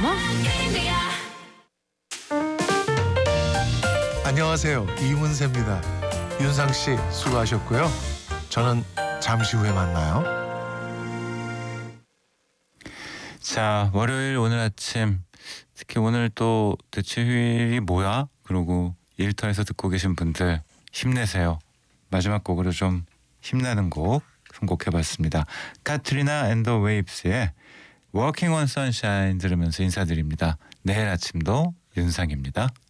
드라마? 안녕하세요. 이문세입니다. 윤상 씨 수고하셨고요. 저는 잠시 후에 만나요. 자, 월요일 오늘 아침 특히 오늘 또 대체 휴일이 뭐야? 그러고 일터에서 듣고 계신 분들 힘내세요. 마지막 곡으로 좀 힘나는 곡 선곡해봤습니다. 카트리나 앤 더 웨이브스의 Walking on Sunshine 들으면서 인사드립니다. 내일 아침도 윤상입니다.